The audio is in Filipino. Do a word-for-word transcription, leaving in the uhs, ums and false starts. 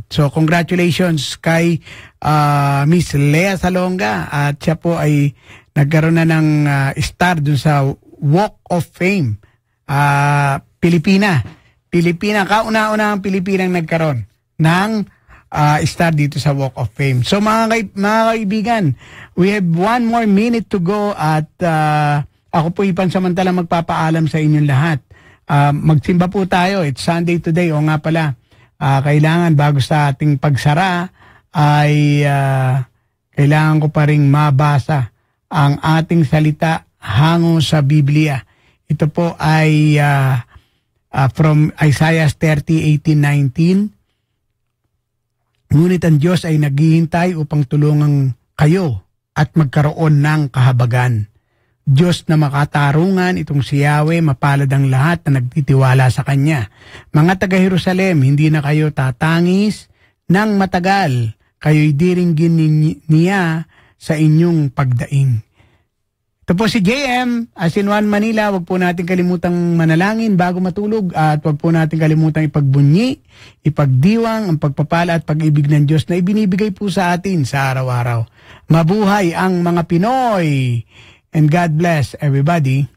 Amen. So congratulations kay uh, Miss Lea Salonga at siya po ay nagkaroon na ng uh, star dun sa Walk of Fame. Uh, Pilipina. Pilipina, kauna-una ang Pilipinang nagkaroon ng uh, star dito sa Walk of Fame. So mga, kay, mga kaibigan, we have one more minute to go at uh, ako po ipansamantala magpapaalam sa inyong lahat. Uh, magsimba po tayo. It's Sunday today. O nga pala, uh, kailangan bago sa ating pagsara ay uh, kailangan ko pa ring mabasa ang ating salita hango sa Biblia. Ito po ay uh, uh, from Isaiah thirty, eighteen, nineteen. Ngunit ang Diyos ay naghihintay upang tulungan kayo at magkaroon ng kahabagan. Diyos na makatarungan, itong si Yahweh, mapalad ang lahat na nagtitiwala sa Kanya. Mga taga-Jerusalem, hindi na kayo tatangis ng matagal. Kayo'y diringgin niya sa inyong pagdaing. Ito po si J M, as in One Manila. Huwag po natin kalimutang manalangin bago matulog at huwag po natin kalimutang ipagbunyi, ipagdiwang ang pagpapala at pag-ibig ng Diyos na ibinibigay po sa atin sa araw-araw. Mabuhay ang mga Pinoy! And God bless everybody.